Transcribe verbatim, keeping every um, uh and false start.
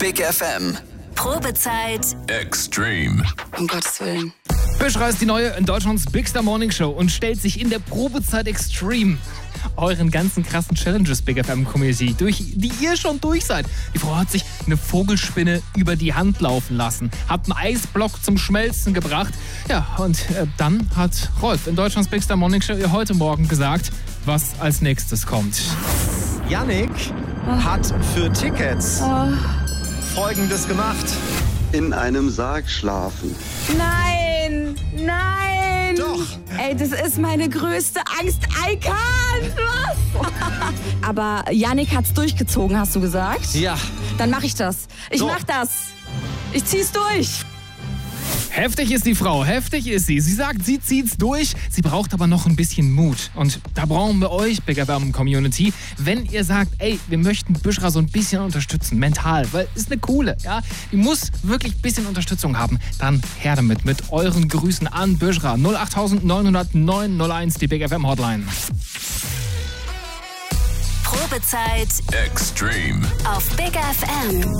Big F M. Probezeit Extreme. Um Gottes Willen. Büschra ist die neue in Deutschlands Big Star Morning Show und stellt sich in der Probezeit Extreme euren ganzen krassen Challenges Big F M Community, durch die ihr schon durch seid. Die Frau hat sich eine Vogelspinne über die Hand laufen lassen, hat einen Eisblock zum Schmelzen gebracht. Ja, und äh, dann hat Rolf in Deutschlands Big Star Morning Show ihr heute Morgen gesagt, was als nächstes kommt. Yannick oh. hat für Tickets oh. Folgendes gemacht. In einem Sarg schlafen. Nein, nein. Doch. Ey, das ist meine größte Angst. I can't. Was? Aber Yannick hat's durchgezogen, hast du gesagt? Ja. Dann mach ich das. Ich so. mach das. Ich zieh's durch. Heftig ist die Frau, heftig ist sie. Sie sagt, sie zieht's durch, sie braucht aber noch ein bisschen Mut. Und da brauchen wir euch, Big F M Community, wenn ihr sagt, ey, wir möchten Büschra so ein bisschen unterstützen, mental, weil ist eine coole, ja, die muss wirklich ein bisschen Unterstützung haben, dann her damit mit euren Grüßen an Büschra. null acht neun null null neun null eins, die Big F M Hotline. Probezeit Extreme. auf Big F M.